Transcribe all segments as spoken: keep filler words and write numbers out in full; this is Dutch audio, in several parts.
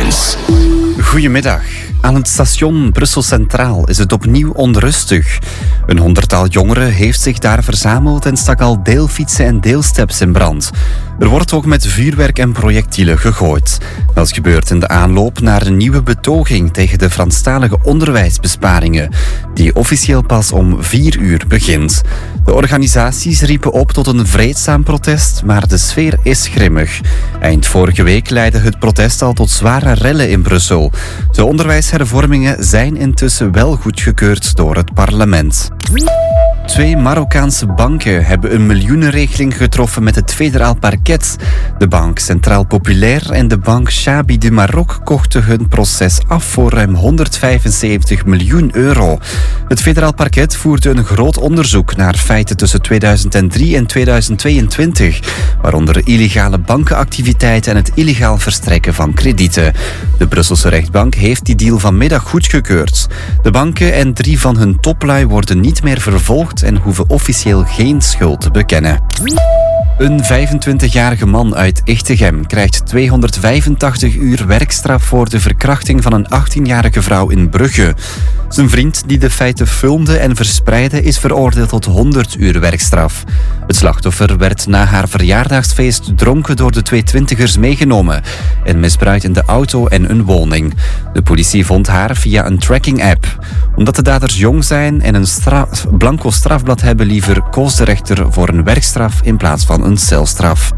Nieuws. Goedemiddag. Aan het station Brussel Centraal is het opnieuw onrustig. Een honderdtal jongeren heeft zich daar verzameld en stak al deelfietsen en deelsteps in brand. Er wordt ook met vuurwerk en projectielen gegooid. Dat gebeurt in de aanloop naar een nieuwe betoging tegen de Franstalige onderwijsbesparingen, die officieel pas om vier uur begint. De organisaties riepen op tot een vreedzaam protest, maar de sfeer is grimmig. Eind vorige week leidde het protest al tot zware rellen in Brussel. De onderwijshervormingen zijn intussen wel goedgekeurd door het parlement. Twee Marokkaanse banken hebben een miljoenenregeling getroffen met het federaal parket. De bank Centraal Populair en de bank Chabi du Maroc kochten hun proces af voor ruim honderdvijfenzeventig miljoen euro. Het federaal parket voerde een groot onderzoek naar feiten tussen tweeduizend drie en tweeduizend tweeëntwintig, waaronder illegale bankenactiviteiten en het illegaal verstrekken van kredieten. De Brusselse rechtbank heeft die deal vanmiddag goedgekeurd. De banken en drie van hun toplui worden niet meer vervolgd en hoeven officieel geen schuld te bekennen. Een vijfentwintigjarige man uit Echtegem krijgt tweehonderdvijfentachtig uur werkstraf voor de verkrachting van een achttienjarige vrouw in Brugge. Zijn vriend die de feiten filmde en verspreidde is veroordeeld tot honderd uur werkstraf. Het slachtoffer werd na haar verjaardagsfeest dronken door de twee twintigers meegenomen en misbruikt in de auto en een woning. De politie vond haar via een tracking-app. Omdat de daders jong zijn en een straf, blanco strafblad hebben liever, koos de rechter voor een werkstraf in plaats van een celstraf.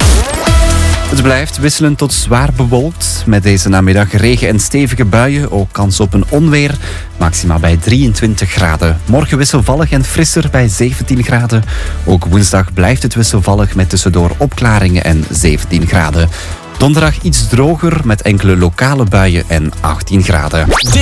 Het blijft wisselend tot zwaar bewolkt. Met deze namiddag regen en stevige buien, ook kans op een onweer. Maximaal bij drieëntwintig graden. Morgen wisselvallig en frisser bij zeventien graden. Ook woensdag blijft het wisselvallig met tussendoor opklaringen en zeventien graden. Donderdag iets droger met enkele lokale buien en achttien graden.